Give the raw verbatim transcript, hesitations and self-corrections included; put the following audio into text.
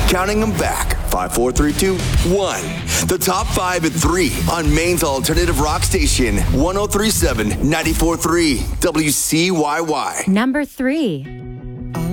Counting them back. Five, four, three, two, one. The top five at three on Maine's alternative rock station, one oh three point seven, ninety-four point three, W C Y Y. Number three.